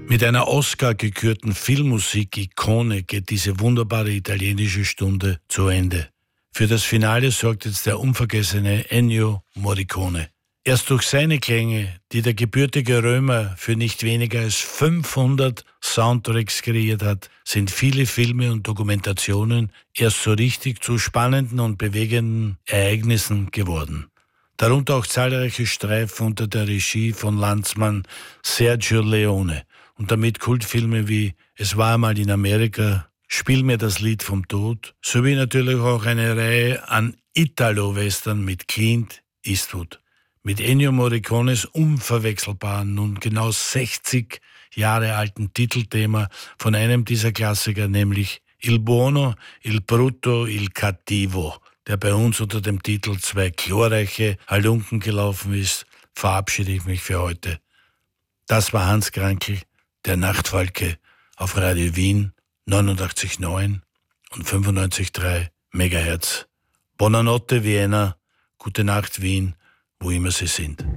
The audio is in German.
Mit einer Oscar-gekürten Filmmusik-Ikone geht diese wunderbare italienische Stunde zu Ende. Für das Finale sorgt jetzt der unvergessene Ennio Morricone. Erst durch seine Klänge, die der gebürtige Römer für nicht weniger als 500 Soundtracks kreiert hat, sind viele Filme und Dokumentationen erst so richtig zu spannenden und bewegenden Ereignissen geworden. Darunter auch zahlreiche Streifen unter der Regie von Landsmann Sergio Leone und damit Kultfilme wie Es war einmal in Amerika, Spiel mir das Lied vom Tod, sowie natürlich auch eine Reihe an Italo-Western mit Clint Eastwood. Mit Ennio Morricones unverwechselbaren, nun genau 60 Jahre alten Titelthema von einem dieser Klassiker, nämlich Il Buono, Il Brutto, Il Cattivo, der bei uns unter dem Titel Zwei glorreiche Halunken gelaufen ist, verabschiede ich mich für heute. Das war Hans Krankl, der Nachtfalke auf Radio Wien 89,9 und 95,3 Megahertz. Buonanotte Vienna, gute Nacht Wien, wo immer Sie sind.